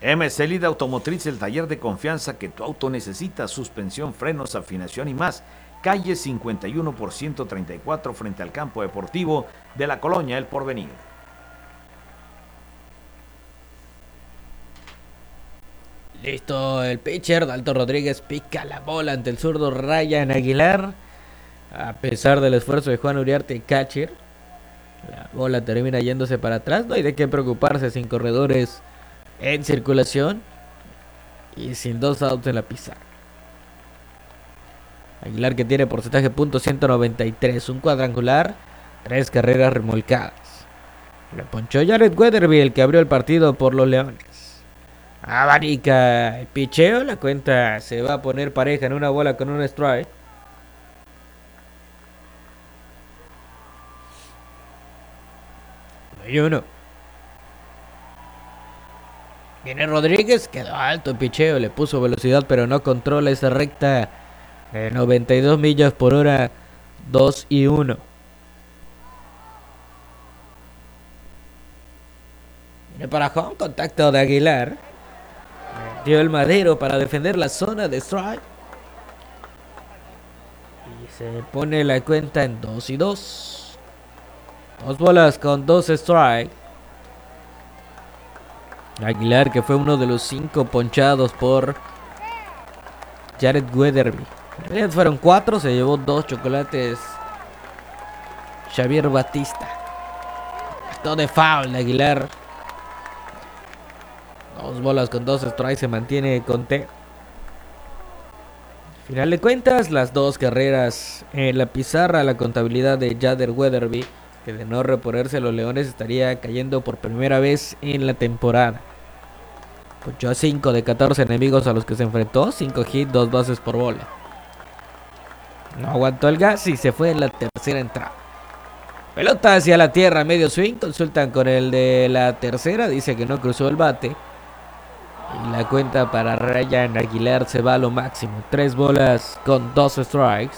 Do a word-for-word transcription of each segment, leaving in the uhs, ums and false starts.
M C Lida Automotriz, el taller de confianza que tu auto necesita, suspensión, frenos, afinación y más. Calle cincuenta y uno por ciento treinta y cuatro frente al campo deportivo de la colonia El Porvenir. Listo, el pitcher Dalton Rodríguez pica la bola ante el zurdo Ryan Aguilar. A pesar del esfuerzo de Juan Uriarte, catcher, la bola termina yéndose para atrás. No hay de qué preocuparse sin corredores en circulación y sin dos outs en la pizarra. Aguilar, que tiene porcentaje punto ciento noventa y tres, un cuadrangular, tres carreras remolcadas. Le ponchó Jared Weatherby, el que abrió el partido por los Leones. Abanica el picheo, la cuenta se va a poner pareja en una bola con un strike. Y uno. Viene Rodríguez, quedó alto el picheo, le puso velocidad, pero no controla esa recta de noventa y dos millas por hora. Dos y uno. Viene para home, contacto de Aguilar. Dio el madero para defender la zona de strike. Y se pone la cuenta en dos y dos. Dos bolas con dos strikes. Aguilar, que fue uno de los cinco ponchados por Jared Weatherby. En realidad fueron cuatro, se llevó dos chocolates Xavier Batista. Todo de foul de Aguilar. Dos bolas con dos strikes, se mantiene con T. Final de cuentas, las dos carreras en la pizarra, la contabilidad de Jared Weatherby, que de no reponerse los Leones estaría cayendo por primera vez en la temporada. Ponchó a cinco de catorce enemigos a los que se enfrentó, cinco hits, dos bases por bola. No aguantó el gas y se fue en la tercera entrada. Pelota hacia la tierra, medio swing, consultan con el de la tercera, dice que no cruzó el bate. Y la cuenta para Ryan Aguilar se va a lo máximo, tres bolas con dos strikes.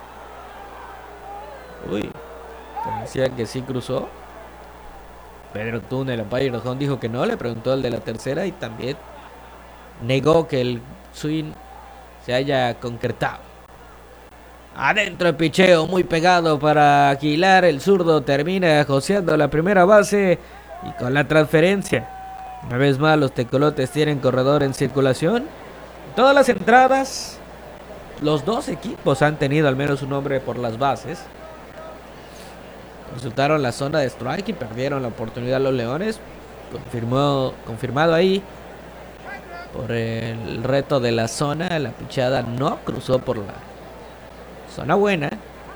Uy, decían que sí cruzó. Pedro Tune, el umpire de home, dijo que no, le preguntó al de la tercera y también negó que el swing se haya concretado. Adentro el picheo, muy pegado para Aguilar, el zurdo termina joseando la primera base y con la transferencia. Una vez más los tecolotes tienen corredor en circulación. Todas las entradas, los dos equipos han tenido al menos un hombre por las bases. Consultaron la zona de strike y perdieron la oportunidad los Leones. Confirmó, confirmado ahí por el reto de la zona. La pichada no cruzó por la zona buena.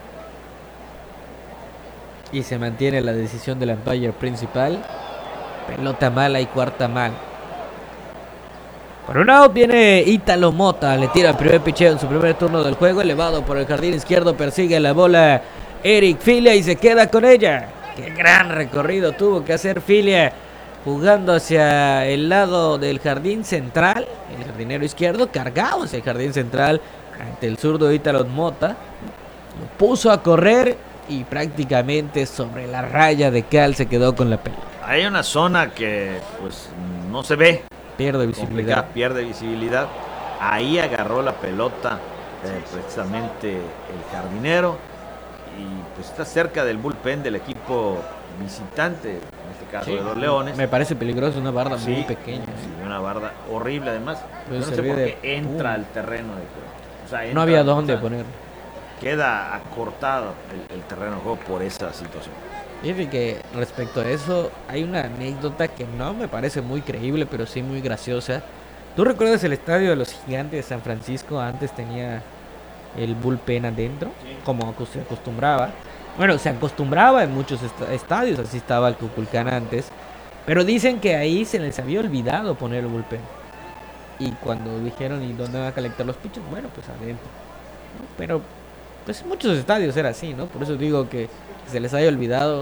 Y se mantiene la decisión del umpire principal. Pelota mala y cuarta mala. Por un out viene Ítalo Mota. Le tira el primer picheo en su primer turno del juego. Elevado por el jardín izquierdo. Persigue la bola Eric Filia y se queda con ella. Qué gran recorrido tuvo que hacer Filia, jugando hacia el lado del jardín central. El jardinero izquierdo cargado hacia el jardín central ante el zurdo Ítalo Mota. Lo puso a correr y prácticamente sobre la raya de cal se quedó con la pelota. Hay una zona que pues no se ve. Pierde visibilidad. Pierde visibilidad. Ahí agarró la pelota eh, precisamente el jardinero. Y pues está cerca del bullpen del equipo visitante, en este caso sí, de los Leones. Me parece peligroso, una barda sí, muy pequeña. Sí, una barda horrible además. Yo no sé por de... qué entra uh. al terreno de juego. O sea, entra, no había dónde o sea, ponerlo. Queda acortado el, el terreno de juego por esa situación. Fíjate que respecto a eso, hay una anécdota que no me parece muy creíble, pero sí muy graciosa. ¿Tú recuerdas el estadio de los Gigantes de San Francisco? Antes tenía el bullpen adentro, sí, como se acostumbraba. Bueno, se acostumbraba en muchos est- estadios, así estaba el Cuculcán antes. Pero dicen que ahí se les había olvidado poner el bullpen. Y cuando dijeron, ¿y dónde van a calentar los pitchers? Bueno, pues adentro. Pero, pues en muchos estadios era así, ¿no? Por eso digo que se les haya olvidado,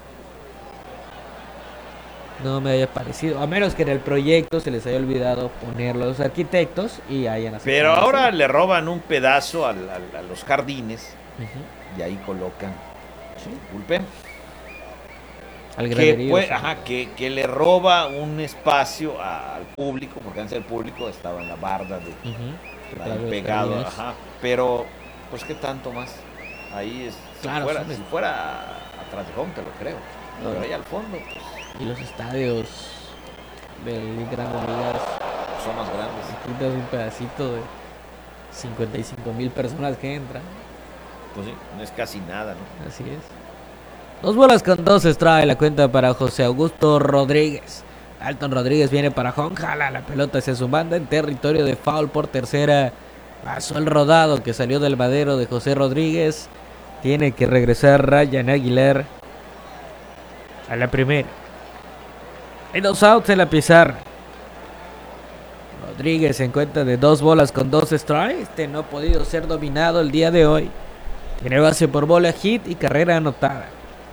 no me haya parecido. A menos que en el proyecto se les haya olvidado poner los arquitectos y hayan aceptado. Pero ahora así le roban un pedazo a, a, a los jardines uh-huh. y ahí colocan sí. el bullpen. Al que, graderío, puede- sí. ajá, que, que le roba un espacio a- al público, porque antes el público estaba en la barda de Ujú. ahí Claro, pegado, cabinas. ajá, pero pues qué tanto más. Ahí es, si Claro, fuera, son si est- fuera atrás de home te lo creo, No, pero no. ahí al fondo pues, Y los estadios del Grandes Ligas, son más grandes. quitas un pedacito de cincuenta y cinco mil personas que entran. Pues sí, no es casi nada, ¿no? Así es. Dos bolas con dos extrae la cuenta para José Augusto Rodríguez. Alton Rodríguez viene para home, jala la pelota hacia su banda en territorio de foul por tercera. Pasó el rodado que salió del madero de José Rodríguez. Tiene que regresar Ryan Aguilar a la primera. Hay dos outs en la pizarra. Rodríguez en cuenta de dos bolas con dos strikes. Este no ha podido ser dominado el día de hoy. Tiene base por bola, hit y carrera anotada.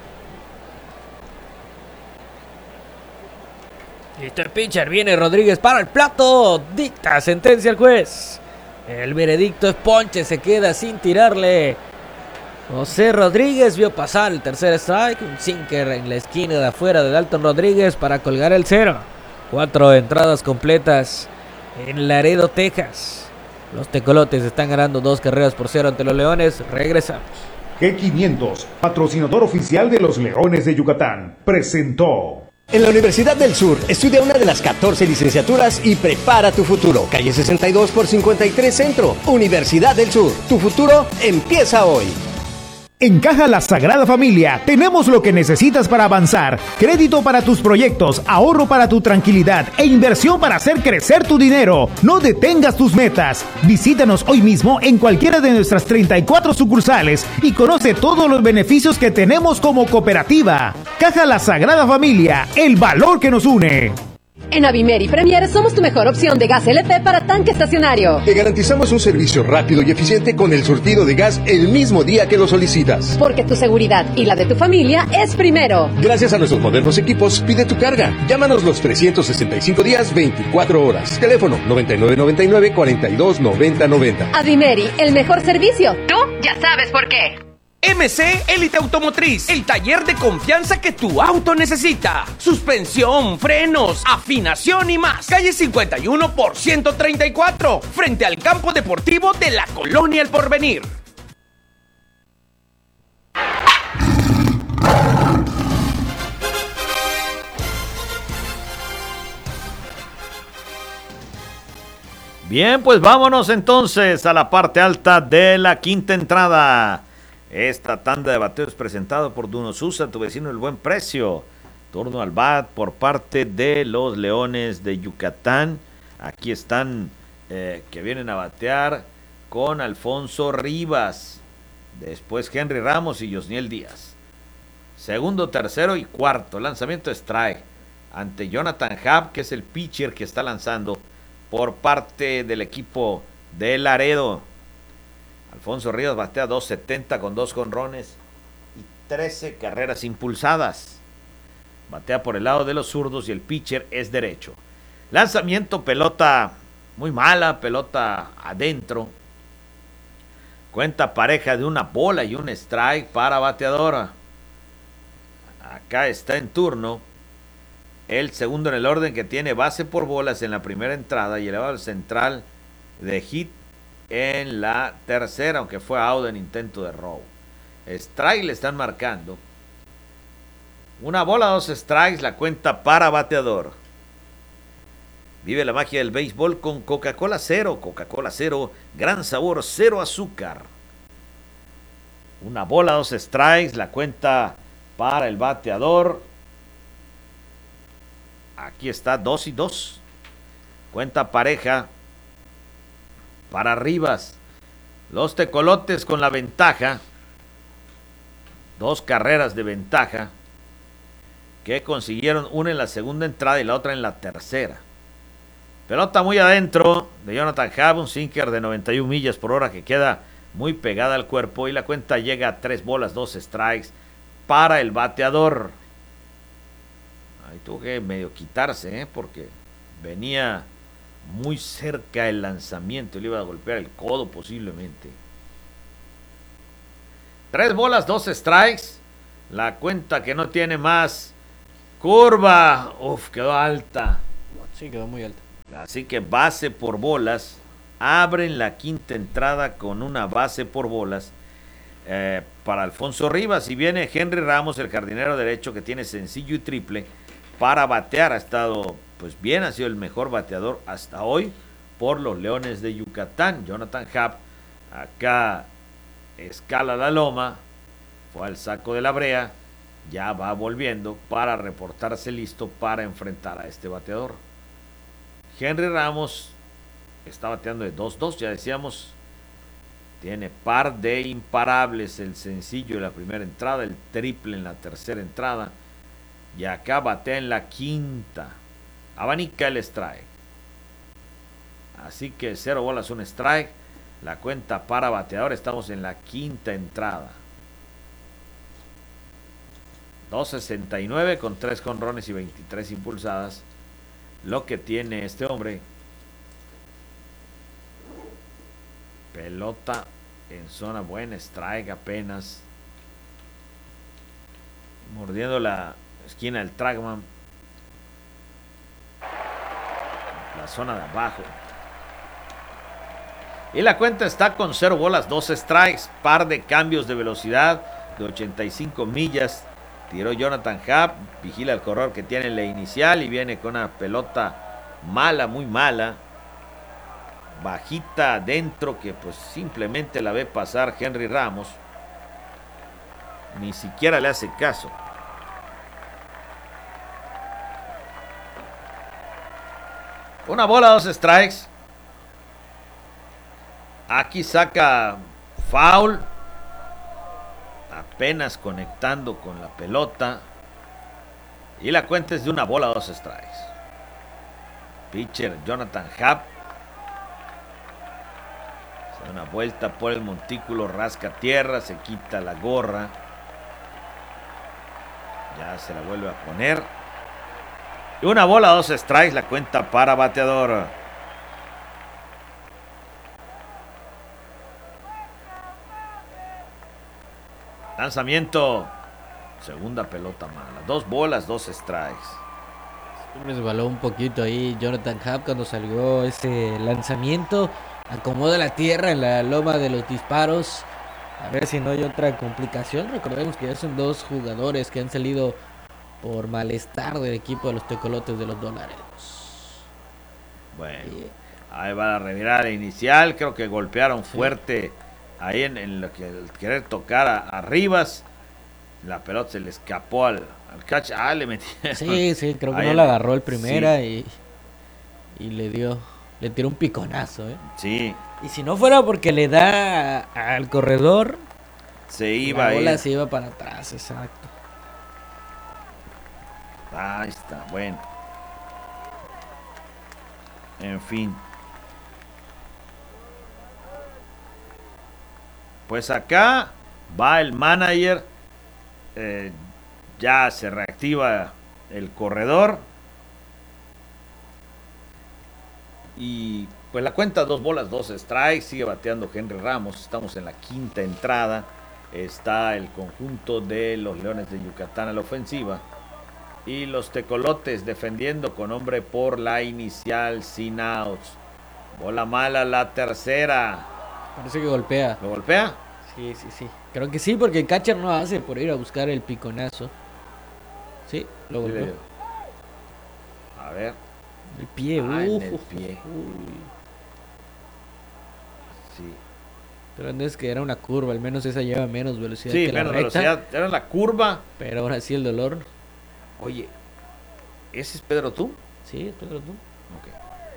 Listo el pitcher, viene Rodríguez para el plato. Dicta sentencia el juez. El veredicto es ponche, se queda sin tirarle. José Rodríguez vio pasar el tercer strike. Un sinker en la esquina de afuera de Alton Rodríguez para colgar el cero. Cuatro entradas completas en Laredo, Texas. Los tecolotes están ganando dos carreras por cero ante los Leones. Regresamos. G quinientos, patrocinador oficial de los Leones de Yucatán, presentó. En la Universidad del Sur, estudia una de las catorce licenciaturas y prepara tu futuro. Calle sesenta y dos por cincuenta y tres Centro. Universidad del Sur. Tu futuro empieza hoy. En Caja La Sagrada Familia tenemos lo que necesitas para avanzar. Crédito para tus proyectos, ahorro para tu tranquilidad e inversión para hacer crecer tu dinero. No detengas tus metas. Visítanos hoy mismo en cualquiera de nuestras treinta y cuatro sucursales y conoce todos los beneficios que tenemos como cooperativa. Caja La Sagrada Familia, el valor que nos une. En Avimeri Premier somos tu mejor opción de gas L P para tanque estacionario. Te garantizamos un servicio rápido y eficiente con el surtido de gas el mismo día que lo solicitas. Porque tu seguridad y la de tu familia es primero. Gracias a nuestros modernos equipos, pide tu carga. Llámanos los trescientos sesenta y cinco días, veinticuatro horas. Teléfono noventa y nueve noventa y nueve, cuarenta y dos noventa noventa. Avimeri, el mejor servicio. Tú ya sabes por qué. M C Élite Automotriz, el taller de confianza que tu auto necesita. Suspensión, frenos, afinación y más. Calle cincuenta y uno por ciento treinta y cuatro, frente al campo deportivo de la Colonia El Porvenir. Bien, pues vámonos entonces a la parte alta de la quinta entrada. Esta tanda de bateo es presentado por Duno Susa, tu vecino el buen precio. Turno al bat por parte de los Leones de Yucatán. Aquí están eh, que vienen a batear con Alfonso Rivas. Después Henry Ramos y Yosniel Díaz. Segundo, tercero y cuarto. Lanzamiento strike ante Jonathan Happ, que es el pitcher que está lanzando por parte del equipo de Laredo. Alfonso Rivas batea dos setenta con dos jonrones y trece carreras impulsadas. Batea por el lado de los zurdos y el pitcher es derecho. Lanzamiento, pelota muy mala, pelota adentro. Cuenta pareja de una bola y un strike para bateadora. Acá está en turno el segundo en el orden, que tiene base por bolas en la primera entrada y elevado al central de hit en la tercera, aunque fue out en intento de robo. Strike le están marcando. Una bola, dos strikes, la cuenta para bateador. Vive la magia del béisbol con Coca-Cola Cero. Coca-Cola Cero, gran sabor, cero azúcar. Una bola, dos strikes, la cuenta para el bateador. Aquí está, dos y dos. Cuenta pareja para Rivas. Los tecolotes con la ventaja. Dos carreras de ventaja que consiguieron, una en la segunda entrada y la otra en la tercera. Pelota muy adentro de Jonathan Happ, un sinker de noventa y una millas por hora que queda muy pegada al cuerpo y la cuenta llega a tres bolas, dos strikes para el bateador. Ahí tuvo que medio quitarse, ¿eh? Porque venía muy cerca el lanzamiento y le iba a golpear el codo posiblemente. Tres bolas, dos strikes. La cuenta que no tiene más Curva, uf, quedó alta. Sí, quedó muy alta. Así que base por bolas. Abren la quinta entrada con una base por bolas eh, para Alfonso Rivas. Y viene Henry Ramos, el jardinero derecho, que tiene sencillo y triple para batear. Ha estado pues bien, ha sido el mejor bateador hasta hoy por los Leones de Yucatán. Jonathan Happ acá escala la loma, fue al saco de la brea, ya va volviendo para reportarse listo para enfrentar a este bateador. Henry Ramos está bateando de dos dos, ya decíamos, tiene par de imparables, el sencillo en la primera entrada, el triple en la tercera entrada, y acá batea en la quinta, abanica el strike, así que cero bolas, un strike, la cuenta para bateador, estamos en la quinta entrada. dos sesenta y nueve con tres jonrones y veintitrés impulsadas, lo que tiene este hombre. Pelota en zona buena, strike apenas, mordiendo la esquina del trackman, la zona de abajo, y la cuenta está con cero bolas, dos strikes, par de cambios de velocidad de ochenta y cinco millas. Tiró Jonathan Happ, vigila el corredor que tiene en la inicial y viene con una pelota mala, muy mala, bajita adentro, que pues simplemente la ve pasar Henry Ramos, ni siquiera le hace caso. Una bola, dos strikes. Aquí saca foul, apenas conectando con la pelota, y la cuenta es de una bola, dos strikes. Pitcher Jonathan Happ se da una vuelta por el montículo, rasca tierra, se quita la gorra, ya se la vuelve a poner, y una bola, dos strikes, la cuenta para bateador. Lanzamiento, segunda pelota mala, dos bolas, dos strikes. Me resbaló un poquito ahí Jonathan Happ cuando salió ese lanzamiento. Acomoda la tierra en la loma de los disparos. A ver si no hay otra complicación. Recordemos que ya son dos jugadores que han salido por malestar del equipo de los Tecolotes de los Dolaredos. Bueno, ahí va la revirada inicial. Creo que golpearon fuerte ahí en, en lo que el querer tocar a, a Rivas. La pelota se le escapó al, al catch. Ah, le metió. Sí, sí, creo que no la agarró el primera, sí. y, y le dio, le tiró un piconazo, ¿eh? Sí. Y si no fuera porque le da a, al corredor, se iba la bola ahí. se iba para atrás, exacto. Ahí está, bueno. En fin. Pues acá va el manager. Eh, ya se reactiva el corredor. Y pues la cuenta, dos bolas, dos strikes. Sigue bateando Henry Ramos. Estamos en la quinta entrada. Está el conjunto de los Leones de Yucatán a la ofensiva. Y los Tecolotes defendiendo con hombre por la inicial, sin outs. Bola mala, la tercera. Parece que golpea. ¿Lo golpea? Sí, sí, sí. Creo que sí, porque el catcher no hace por ir a buscar el piconazo. Sí, lo golpeó. A ver. El pie, ah, uh, en el pie. Uy. Sí. Pero no es que era una curva, al menos esa lleva menos velocidad sí, que menos la recta. velocidad. Era la curva. Pero ahora sí el dolor. Oye, ¿ese es Pedro tú? Sí, es Pedro tú. Ok.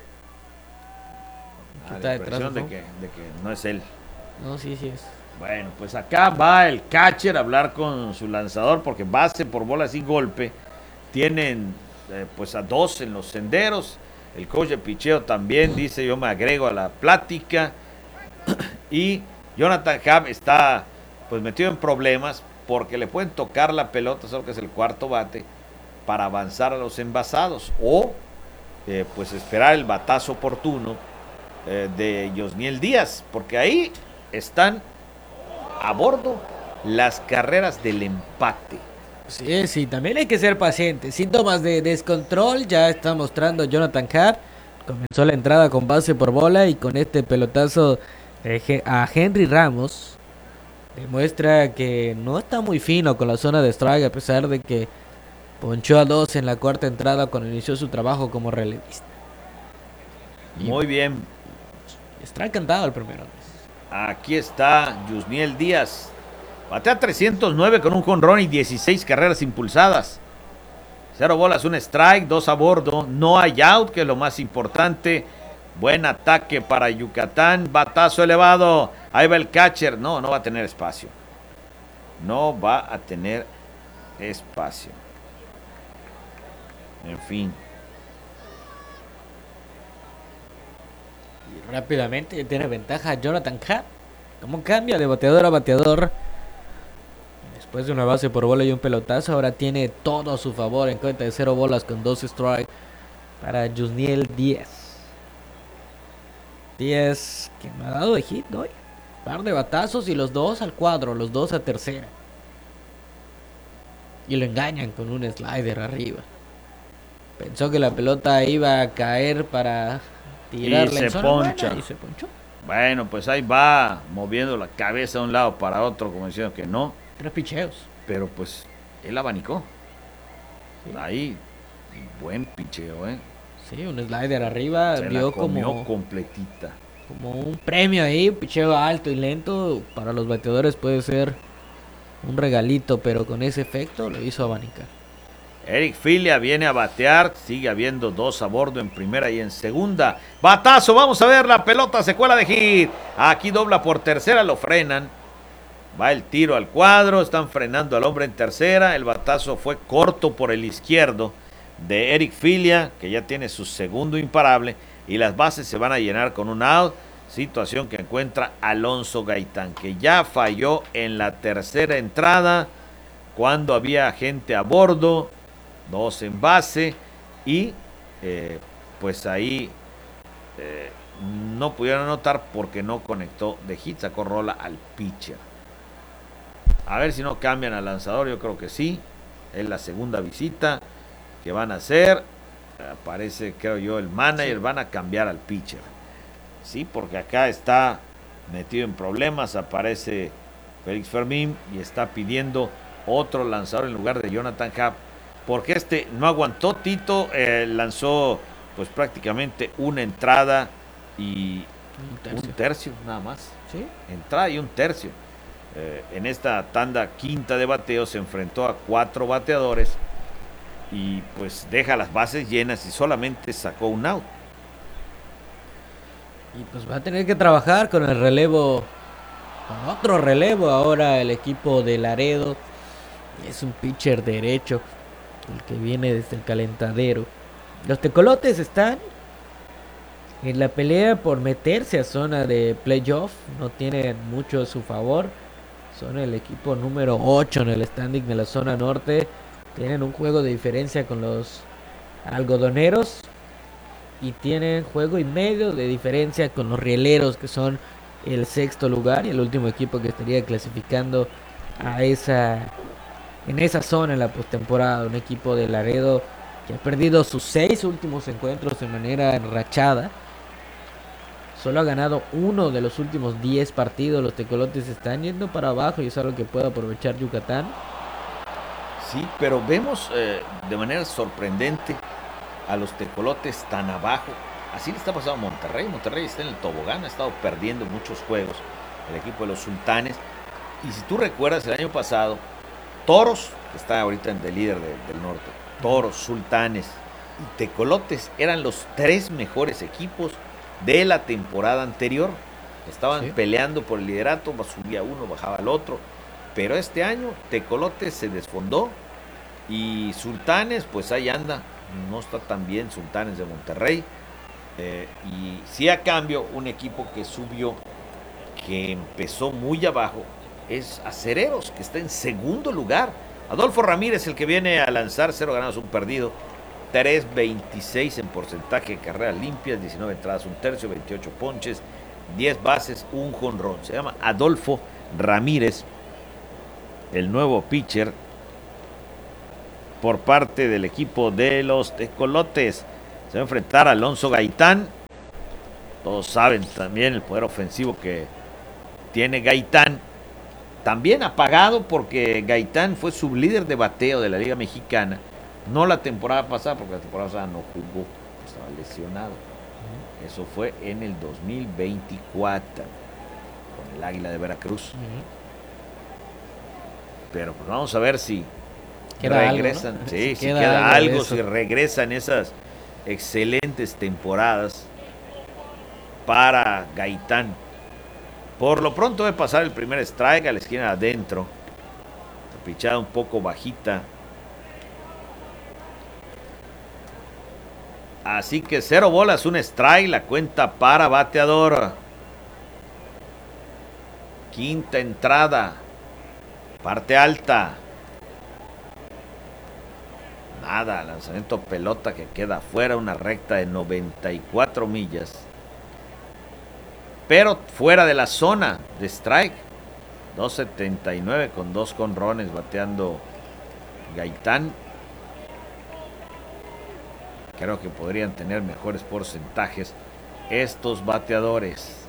Aquí Ah, está la detrás, impresión ¿no? de que, de que no es él. No, sí, sí es. Bueno, pues acá va el catcher a hablar con su lanzador porque base por bolas y golpe. Tienen eh, pues a dos en los senderos. El coach de picheo también dice: yo me agrego a la plática. Y Jonathan Happ está pues metido en problemas porque le pueden tocar la pelota, solo que es el cuarto bate, para avanzar a los envasados o eh, pues esperar el batazo oportuno eh, de Yosniel Díaz, porque ahí están a bordo las carreras del empate. Sí, sí, también hay que ser paciente. Síntomas de descontrol ya está mostrando Jonathan Happ. Comenzó la entrada con base por bola y con este pelotazo eh, a Henry Ramos demuestra que no está muy fino con la zona de strike, a pesar de que ponchó a dos en la cuarta entrada cuando inició su trabajo como relevista. Muy bien. Está cantado el primero. Aquí está Yusniel Díaz. Batea trescientos nueve con un jonrón y dieciséis carreras impulsadas. Cero bolas, un strike, dos a bordo. No hay out, que es lo más importante. Buen ataque para Yucatán. Batazo elevado. Ahí va el catcher. No, no va a tener espacio. No va a tener espacio. En fin. Y rápidamente tiene ventaja Jonathan Happ. ¿Cómo cambia de bateador a bateador? Después de una base por bola y un pelotazo, ahora tiene todo a su favor en cuenta de cero bolas con dos strikes para Yusniel Díaz. Díaz que me ha dado de hit hoy. Par de batazos y los dos al cuadro, los dos a tercera. Y lo engañan con un slider arriba. Pensó que la pelota iba a caer para tirarle y se en zona poncha. buena y se ponchó. Bueno, pues ahí va moviendo la cabeza de un lado para otro, como diciendo que no. Tres picheos. Pero pues él abanicó. Sí. Ahí, buen picheo, ¿eh? Sí, un slider arriba. Se Vio la comió como, completita. como un premio ahí. Picheo alto y lento. Para los bateadores puede ser un regalito, pero con ese efecto lo hizo abanicar. Eric Filia viene a batear. Sigue habiendo dos a bordo en primera y en segunda. Batazo, vamos a ver, la pelota se cuela de hit. Aquí dobla por tercera, lo frenan. Va el tiro al cuadro, están frenando al hombre en tercera. El batazo fue corto por el izquierdo de Eric Filia, que ya tiene su segundo imparable. Y las bases se van a llenar con un out. Situación que encuentra Alonso Gaitán, que ya falló en la tercera entrada cuando había gente a bordo. Dos en base. Y eh, pues ahí eh, no pudieron anotar porque no conectó de hit. Sacó rola al pitcher. A ver si no cambian al lanzador, yo creo que sí. Es la segunda visita que van a hacer. Aparece, creo yo, el manager. Sí. Van a cambiar al pitcher. Sí, porque acá está metido en problemas. Aparece Félix Fermín y está pidiendo otro lanzador en lugar de Jonathan Happ. Porque este no aguantó. Tito eh, lanzó pues prácticamente una entrada y Un tercio. un tercio nada más. ¿Sí? Entrada y un tercio. Eh, en esta tanda quinta de bateo se enfrentó a cuatro bateadores y pues deja las bases llenas y solamente sacó un out. Y pues va a tener que trabajar con el relevo, con otro relevo ahora el equipo de Laredo. Es un pitcher derecho, el que viene desde el calentadero. Los tecolotes están en la pelea por meterse a zona de playoff, no tienen mucho a su favor. Son el equipo número ocho en el standing de la zona norte. Tienen un juego de diferencia con los algodoneros. Y tienen juego y medio de diferencia con los rieleros, que son el sexto lugar. Y el último equipo que estaría clasificando a esa, en esa zona en la postemporada. Un equipo de Laredo que ha perdido sus seis últimos encuentros de manera enrachada. Solo ha ganado uno de los últimos diez partidos. Los tecolotes están yendo para abajo y es algo que puede aprovechar Yucatán. Sí, pero vemos eh, de manera sorprendente a los tecolotes tan abajo. Así le está pasando a Monterrey. Monterrey está en el tobogán, ha estado perdiendo muchos juegos. El equipo de los Sultanes. Y si tú recuerdas el año pasado, Toros, que está ahorita en el líder de, del norte, Toros, Sultanes y Tecolotes eran los tres mejores equipos de la temporada anterior. Estaban sí. peleando por el liderato, subía uno, bajaba el otro, pero este año Tecolotes se desfondó y Sultanes pues ahí anda, no está tan bien Sultanes de Monterrey, eh, y sí a cambio un equipo que subió, que empezó muy abajo, es Acereros, que está en segundo lugar. Adolfo Ramírez, el que viene a lanzar, cero ganados, un perdido, tres veintiséis en porcentaje de carreras limpias, diecinueve entradas, un tercio, veintiocho ponches, diez bases, un jonrón. Se llama Adolfo Ramírez, el nuevo pitcher por parte del equipo de los Tecolotes. Se va a enfrentar a Alonso Gaitán. Todos saben también el poder ofensivo que tiene Gaitán. También apagado porque Gaitán fue sublíder de bateo de la Liga Mexicana. No la temporada pasada, porque la temporada pasada no jugó, estaba lesionado. Eso fue en el dos mil veinticuatro con el Águila de Veracruz. Uh-huh. Pero pues vamos a ver si queda regresan, algo, ¿no? sí, Si si queda queda algo algo, de eso. si regresan esas excelentes temporadas para Gaitán. Por lo pronto debe pasar el primer strike a la esquina de adentro. La pichada un poco bajita. Así que cero bolas, un strike, la cuenta para bateador. Quinta entrada. Parte alta. Nada, lanzamiento pelota que queda fuera, una recta de noventa y cuatro millas. Pero fuera de la zona de strike. dos setenta y nueve con dos jonrones bateando Gaitán. Creo que podrían tener mejores porcentajes estos bateadores.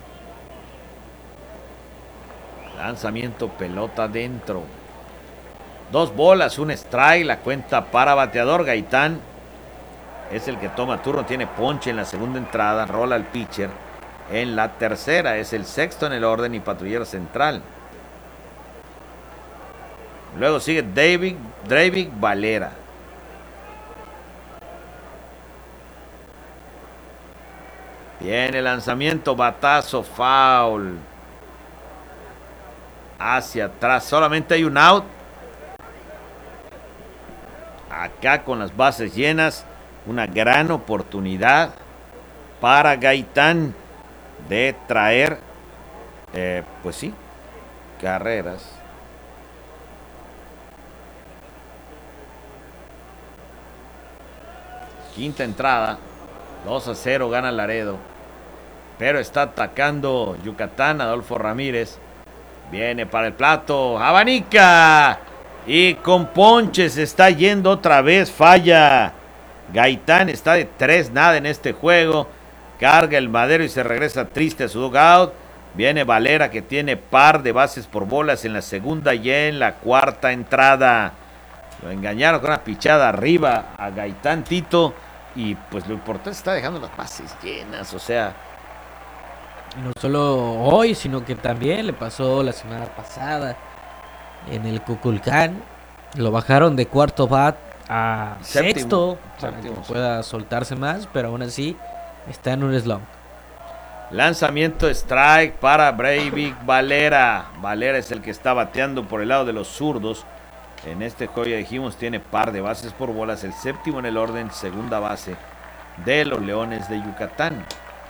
Lanzamiento pelota dentro. Dos bolas, un strike, la cuenta para bateador. Gaitán es el que toma turno, tiene ponche en la segunda entrada, rola al pitcher. En la tercera es el sexto en el orden y patrullero central. Luego sigue David, David Valera. Viene el lanzamiento, batazo, foul. Hacia atrás, solamente hay un out. Acá con las bases llenas, una gran oportunidad para Gaitán de traer, eh, pues sí, carreras. Quinta entrada, dos a cero gana Laredo, pero está atacando Yucatán. Adolfo Ramírez viene para el plato, abanica y con ponche se está yendo otra vez, falla. Gaitán está de tres nada en este juego, carga el madero y se regresa triste a su dugout. Viene Valera, que tiene par de bases por bolas en la segunda y en la cuarta entrada. Lo engañaron con una pichada arriba a Gaitán, Tito, y pues lo importante está dejando las bases llenas, o sea. No solo hoy, sino que también le pasó la semana pasada en el Cuculcán. Lo bajaron de cuarto bat a Séptimo, sexto para séptimo, que sí. pueda soltarse más, pero aún así está en un slump. Lanzamiento strike para Breivik Valera. Valera es el que está bateando por el lado de los zurdos. En este juego ya dijimos, tiene par de bases por bolas, el séptimo en el orden, segunda base de los Leones de Yucatán.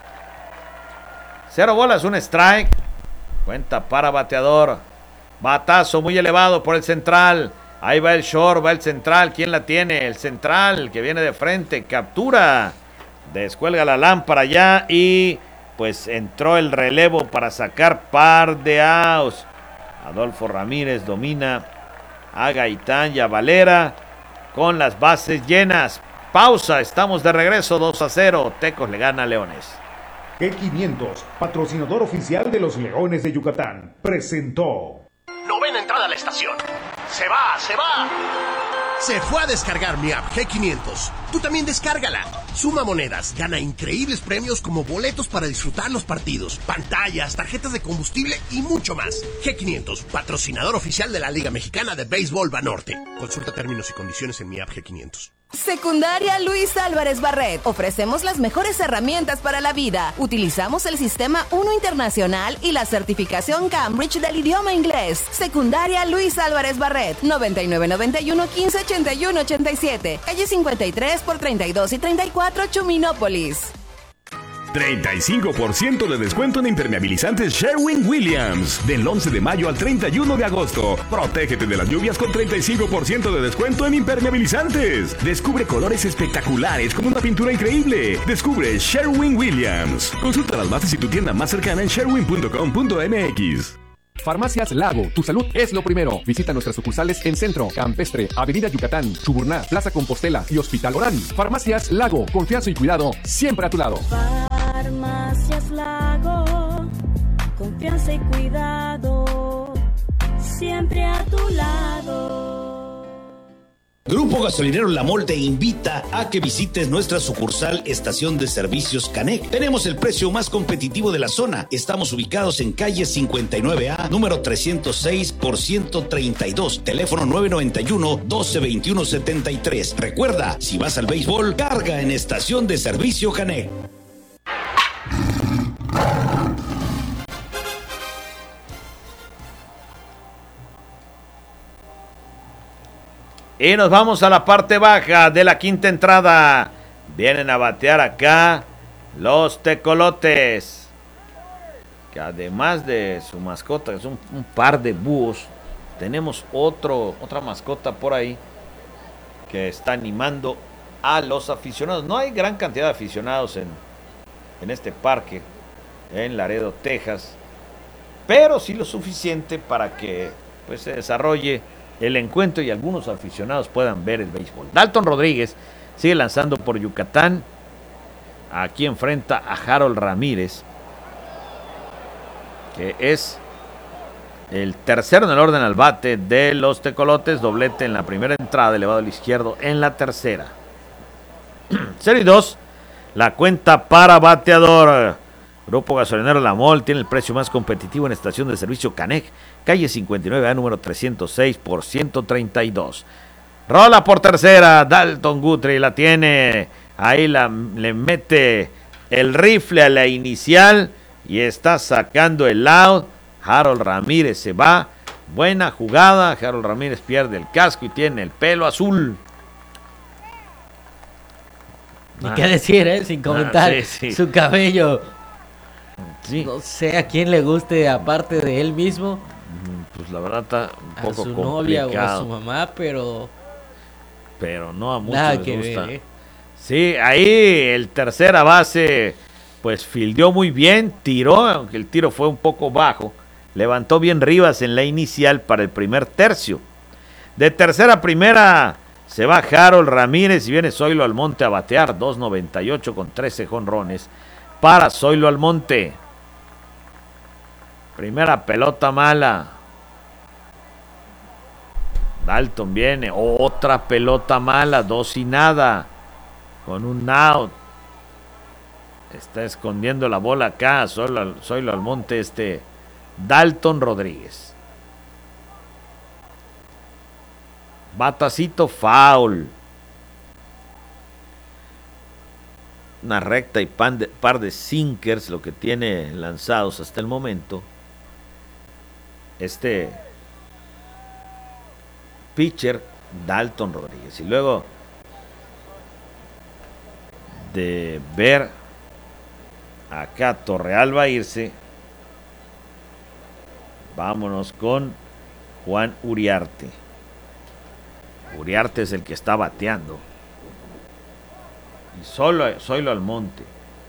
Cero bolas, un strike. Cuenta para bateador. Batazo muy elevado por el central. Ahí va el short, va el central. ¿Quién la tiene? El central que viene de frente. Captura. Descuelga la lámpara ya y pues entró el relevo para sacar par de outs. Adolfo Ramírez domina a Gaitán y a Valera con las bases llenas. Pausa, estamos de regreso, dos a cero. Tecos le gana a Leones. G quinientos, patrocinador oficial de los Leones de Yucatán, presentó. Novena entrada a la estación. Se va, se va. Se fue a descargar mi app G quinientos. Tú también descárgala. Suma monedas, gana increíbles premios como boletos para disfrutar los partidos, pantallas, tarjetas de combustible y mucho más. G quinientos, patrocinador oficial de la Liga Mexicana de Béisbol Banorte. Consulta términos y condiciones en mi app G quinientos. Secundaria Luis Álvarez Barret. Ofrecemos las mejores herramientas para la vida. Utilizamos el sistema uno Internacional y la certificación Cambridge del idioma inglés. Secundaria Luis Álvarez Barret. noventa y nueve noventa y uno quince ochenta y uno ochenta y siete. Calle cincuenta y tres por treinta y dos y treinta y cuatro, Chuminópolis. treinta y cinco por ciento de descuento en impermeabilizantes Sherwin-Williams. Del once de mayo al treinta y uno de agosto. Protégete de las lluvias con treinta y cinco por ciento de descuento en impermeabilizantes. Descubre colores espectaculares con una pintura increíble. Descubre Sherwin-Williams. Consulta las bases y tu tienda más cercana en sherwin punto com punto m x. Farmacias Lago, tu salud es lo primero. Visita nuestras sucursales en Centro, Campestre, Avenida Yucatán, Chuburná, Plaza Compostela y Hospital Orán. Farmacias Lago, confianza y cuidado siempre a tu lado. Farmacias Lago, confianza y cuidado siempre a tu lado. Grupo Gasolinero La Mol te invita a que visites nuestra sucursal Estación de Servicios Canec. Tenemos el precio más competitivo de la zona. Estamos ubicados en calle cincuenta y nueve A, número trescientos seis por ciento treinta y dos, teléfono nueve noventa y uno, doce veintiuno setenta y tres. Recuerda, si vas al béisbol, carga en Estación de Servicio Canec. Y nos vamos a la parte baja de la quinta entrada. Vienen a batear acá los tecolotes, que además de su mascota, que son un par de búhos, tenemos otro, otra mascota por ahí que está animando a los aficionados. No hay gran cantidad de aficionados en, en este parque, en Laredo, Texas, pero sí lo suficiente para que pues, se desarrolle el encuentro y algunos aficionados puedan ver el béisbol. Dalton Rodríguez sigue lanzando por Yucatán. Aquí enfrenta a Harold Ramírez, que es el tercero en el orden al bate de los tecolotes. Doblete en la primera entrada, elevado al izquierdo en la tercera. cero y dos, la cuenta para bateador. Grupo Gasolinero La Mol tiene el precio más competitivo en estación de servicio Canec, calle cincuenta y nueve A, número trescientos seis por ciento treinta y dos. Rola por tercera, Dalton Guthrie la tiene, ahí la, le mete el rifle a la inicial y está sacando el out. Harold Ramírez se va, buena jugada. Harold Ramírez pierde el casco y tiene el pelo azul. Ni ah, qué decir, ¿eh? Sin comentar, ah, sí, sí. Su cabello. Sí. No sé a quién le guste aparte de él mismo. Pues la verdad está un poco a su complicado. novia o a su mamá, pero pero no a muchos nada les que gusta. Ver, ¿eh? Sí, ahí el tercera base pues fildeó muy bien, tiró, aunque el tiro fue un poco bajo, levantó bien Rivas en la inicial para el primer tercio. De tercera a primera se va Harold Ramírez y viene Zoilo Almonte a batear, dos noventa y ocho con trece jonrones para Zoilo Almonte. Primera pelota mala. Dalton viene, otra pelota mala, dos y nada, con un out. Está escondiendo la bola acá, Zoilo, Zoilo Almonte, este Dalton Rodríguez. Batacito foul. Una recta y pan de, par de sinkers, lo que tiene lanzados hasta el momento este pitcher Dalton Rodríguez. Y luego de ver acá Torrealba irse, vámonos con Juan Uriarte. Uriarte es el que está bateando. Y solo Zoilo Almonte.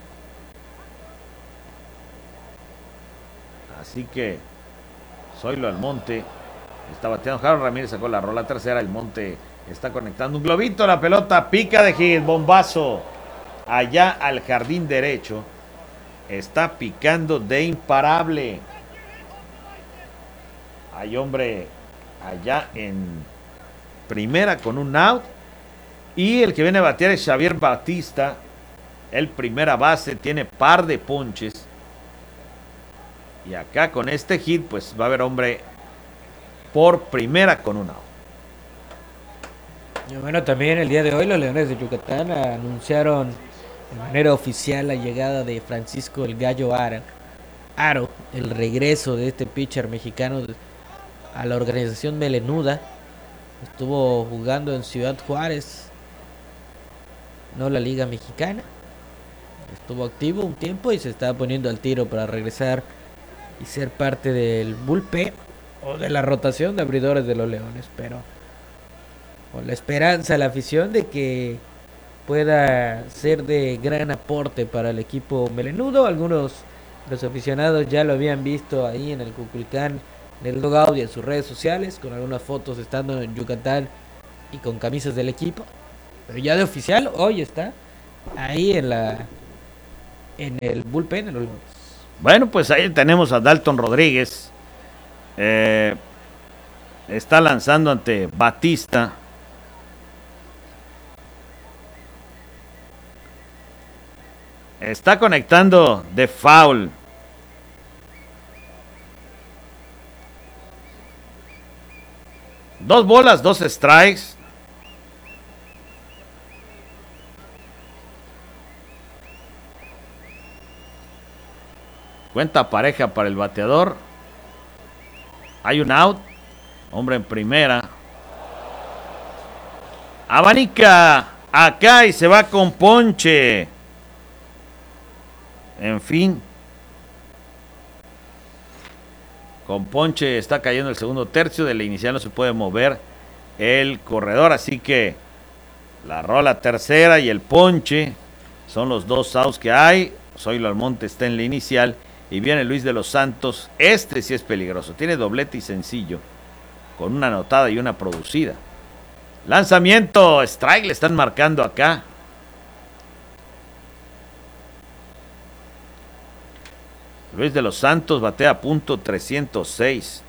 Así que Zoilo Almonte está bateando. Harold Ramírez sacó la rola tercera. El Monte está conectando un globito. La pelota pica de hit. Bombazo allá al jardín derecho. Está picando de imparable. Hay hombre allá en primera con un out. Y el que viene a batear es Xavier Batista. El primera base tiene par de ponches. Y acá con este hit pues va a haber hombre por primera con un out. Y bueno, también el día de hoy los Leones de Yucatán anunciaron de manera oficial la llegada de Francisco el Gallo Aro, Aro, el regreso de este pitcher mexicano a la organización melenuda. Estuvo jugando en Ciudad Juárez, no la Liga Mexicana. Estuvo activo un tiempo y se estaba poniendo al tiro para regresar y ser parte del bullpen o de la rotación de abridores de los Leones, pero con la esperanza, la afición de que pueda ser de gran aporte para el equipo melenudo. Algunos de los aficionados ya lo habían visto ahí en el Cuculcán en el dugout y en sus redes sociales, con algunas fotos estando en Yucatán y con camisas del equipo. Pero ya de oficial, hoy está ahí en la en el bullpen. En el... Bueno, pues ahí tenemos a Dalton Rodríguez. Eh, está lanzando ante Batista. Está conectando de foul. Dos bolas, dos strikes. Cuenta pareja para el bateador. Hay un out. Hombre en primera. Abanica acá y se va con ponche. En fin. Con ponche está cayendo el segundo tercio. De la inicial no se puede mover el corredor. Así que la rola tercera y el ponche son los dos outs que hay. Zoilo Almonte está en la inicial. Y viene Luis de los Santos. Este sí es peligroso. Tiene doblete y sencillo. Con una anotada y una producida. Lanzamiento. Strike le están marcando acá. Luis de los Santos batea punto trescientos seis.